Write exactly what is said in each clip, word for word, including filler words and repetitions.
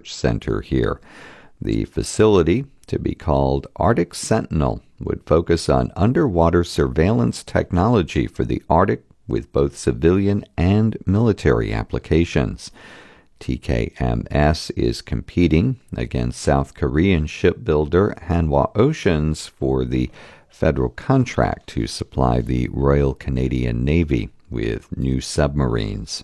research center here. The facility, to be called Arctic Sentinel, would focus on underwater surveillance technology for the Arctic with both civilian and military applications. T K M S is competing against South Korean shipbuilder Hanwha Oceans for the federal contract to supply the Royal Canadian Navy with new submarines.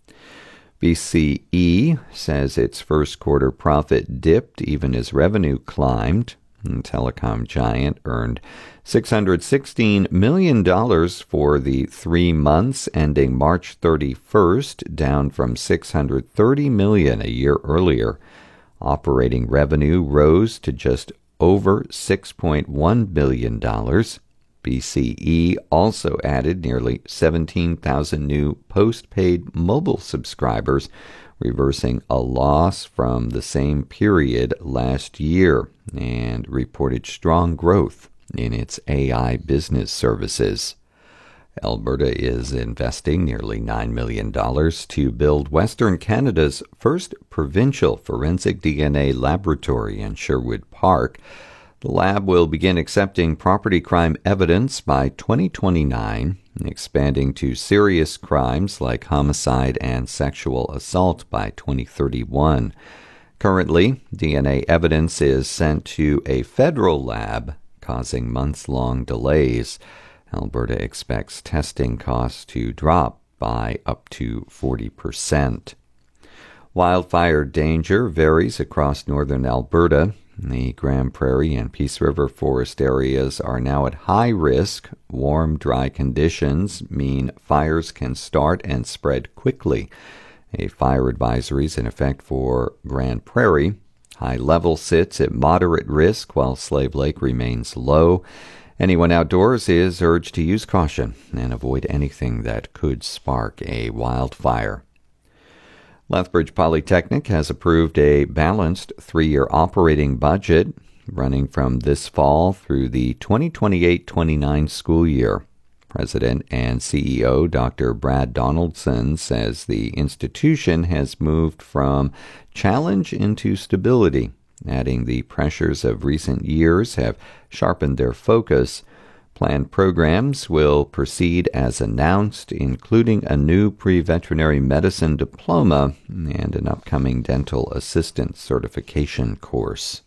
B C E says its first quarter profit dipped even as revenue climbed. The telecom giant earned six hundred sixteen million dollars for the three months ending March thirty-first, down from six hundred thirty million dollars a year earlier. Operating revenue rose to just over six point one billion dollars. B C E also added nearly seventeen thousand new postpaid mobile subscribers, reversing a loss from the same period last year, and reported strong growth in its A I business services. Alberta is investing nearly nine million dollars to build Western Canada's first provincial forensic D N A laboratory in Sherwood Park. The lab will begin accepting property crime evidence by twenty twenty-nine, expanding to serious crimes like homicide and sexual assault by twenty thirty-one. Currently, D N A evidence is sent to a federal lab, causing months-long delays. Alberta expects testing costs to drop by up to forty percent. Wildfire danger varies across northern Alberta. The Grande Prairie and Peace River forest areas are now at high risk. Warm, dry conditions mean fires can start and spread quickly. A fire advisory is in effect for Grande Prairie. High level sits at moderate risk while Slave Lake remains low. Anyone outdoors is urged to use caution and avoid anything that could spark a wildfire. Lethbridge Polytechnic has approved a balanced three-year operating budget running from this fall through the twenty twenty-eight twenty-nine school year. President and C E O Doctor Brad Donaldson says the institution has moved from challenge into stability, adding the pressures of recent years have sharpened their focus. Planned programs will proceed as announced, including a new pre-veterinary medicine diploma and an upcoming dental assistant certification course.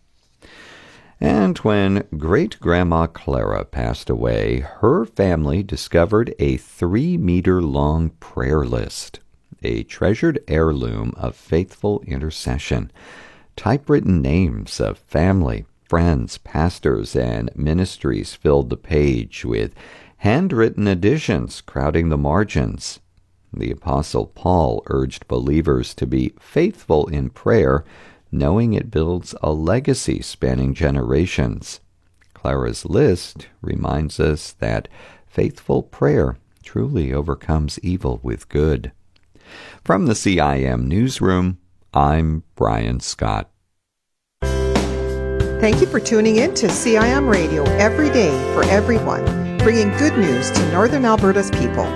And when great-grandma Clara passed away, her family discovered a three-meter-long prayer list, a treasured heirloom of faithful intercession. Typewritten names of family, friends, pastors, and ministries filled the page, with handwritten additions crowding the margins. The Apostle Paul urged believers to be faithful in prayer, knowing it builds a legacy spanning generations. Clara's list reminds us that faithful prayer truly overcomes evil with good. From the C I M Newsroom, I'm Brian Scott. Thank you for tuning in to C I M Radio every day for everyone, bringing good news to Northern Alberta's people.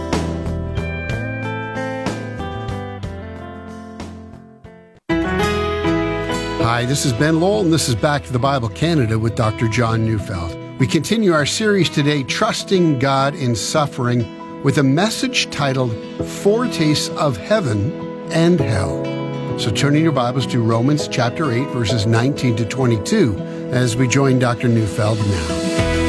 Hi, this is Ben Lowell, and this is Back to the Bible Canada with Doctor John Neufeld. We continue our series today, Trusting God in Suffering, with a message titled Foretastes of Heaven and Hell. So turn in your Bibles to Romans chapter eight, verses nineteen to twenty-two, as we join Doctor Neufeld now.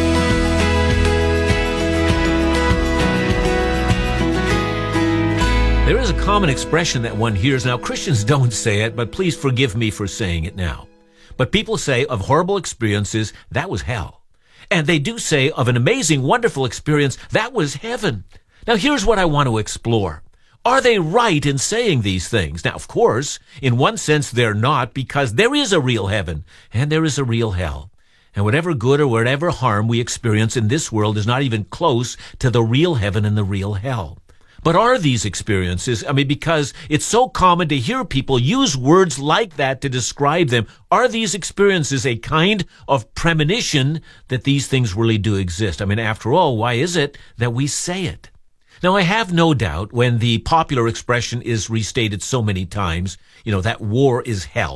There is a common expression that one hears. Now, Christians don't say it, but please forgive me for saying it now. But people say of horrible experiences, that was hell. And they do say of an amazing, wonderful experience, that was heaven. Now, here's what I want to explore. Are they right in saying these things? Now, of course, in one sense, they're not, because there is a real heaven and there is a real hell. And whatever good or whatever harm we experience in this world is not even close to the real heaven and the real hell. But are these experiences, I mean, because it's so common to hear people use words like that to describe them, are these experiences a kind of premonition that these things really do exist? I mean, after all, why is it that we say it? Now, I have no doubt when the popular expression is restated so many times, you know, that war is hell.